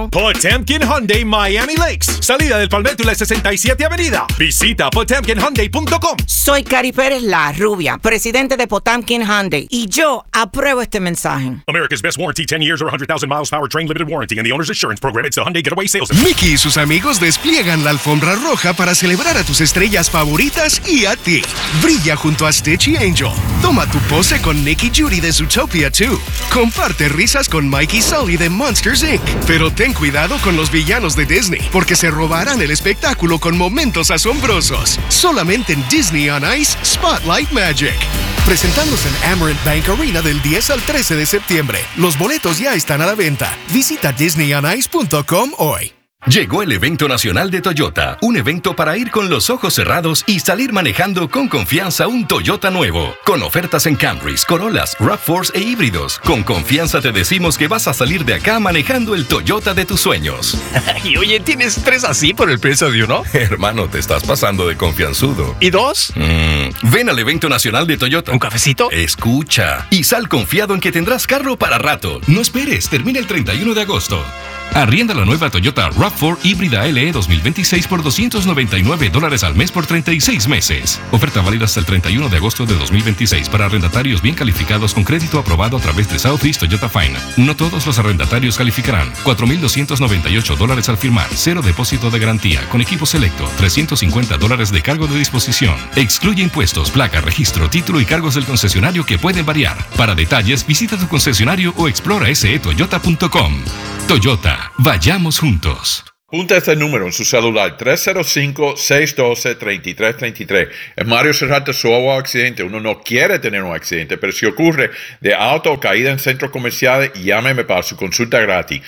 Potemkin Hyundai Miami Lakes. Salida del Palmetto y la 67 Avenida. Visita potemkinhyundai.com. Soy Cari Pérez, la rubia, presidente de Potemkin Hyundai. Y yo apruebo este mensaje. America's best warranty, 10 years or 100,000 miles powertrain limited warranty and the owner's insurance program. It's a Hyundai Getaway Sales. Mickey y sus amigos despliegan la alfombra roja para celebrar a tus estrellas favoritas y a ti. Brilla junto a Stitch y Angel. Toma tu pose con Nick y Judy de Zootopia 2. Comparte risas con Mike y Sully de Monsters, Inc. Pero ten cuidado con los villanos de Disney, porque se robarán el espectáculo con momentos asombrosos. Solamente en Disney on Ice Spotlight Magic. Presentándose en Amerant Bank Arena del 10 al 13 de septiembre. Los boletos ya están a la venta. Visita disneyonice.com hoy. Llegó el evento nacional de Toyota, un evento para ir con los ojos cerrados y salir manejando con confianza un Toyota nuevo, con ofertas en Camrys, Corollas, RAV4 e híbridos. Con confianza te decimos que vas a salir de acá manejando el Toyota de tus sueños. Y oye, ¿tienes 3 así por el precio de uno? Hermano, te estás pasando de confianzudo. ¿Y 2? Ven al evento nacional de Toyota. ¿Un cafecito? Escucha, y sal confiado en que tendrás carro para rato. No esperes, termina el 31 de agosto. Arrienda la nueva Toyota RAV4 híbrida LE 2026 por $299 al mes por 36 meses. Oferta válida hasta el 31 de agosto de 2026 para arrendatarios bien calificados con crédito aprobado a través de Southeast Toyota Finance. No todos los arrendatarios calificarán. $4,298 al firmar. 0 depósito de garantía. Con equipo selecto. $350 de cargo de disposición. Excluye impuestos, placa, registro, título y cargos del concesionario que pueden variar. Para detalles, visita tu concesionario o explora setoyota.com. Toyota, vayamos juntos. Junta este número en su celular, 305-612-3333. Es Mario Serrate, su accidente. Uno no quiere tener un accidente, pero si ocurre de auto o caída en centros comerciales, llámeme para su consulta gratis.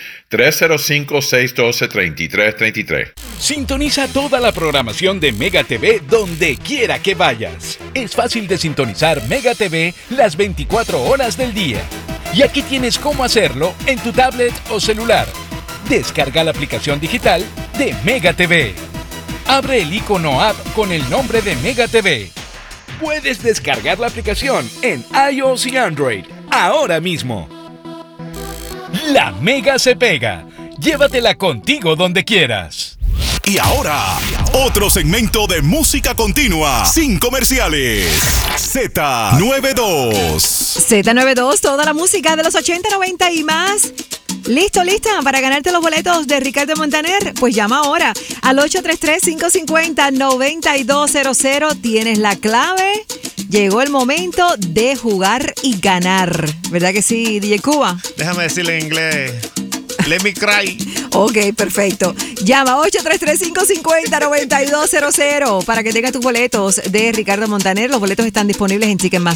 305-612-3333. Sintoniza toda la programación de Mega TV donde quiera que vayas. Es fácil de sintonizar Mega TV las 24 horas del día. Y aquí tienes cómo hacerlo en tu tablet o celular. Descarga la aplicación digital de Mega TV. Abre el icono app con el nombre de Mega TV. Puedes descargar la aplicación en iOS y Android ahora mismo. La Mega se pega. Llévatela contigo donde quieras. Y ahora, otro segmento de música continua, sin comerciales. Z92. Z92, toda la música de los 80, 90 y más. ¿Listo, lista para ganarte los boletos de Ricardo Montaner? Pues llama ahora al 833-550-9200. Tienes la clave. Llegó el momento de jugar y ganar. ¿Verdad que sí, DJ Cuba? Déjame decirle en inglés. Let me cry. Ok, perfecto. Llama 833-550-9200 para que tengas tus boletos de Ricardo Montaner. Los boletos están disponibles en Ticketmaster.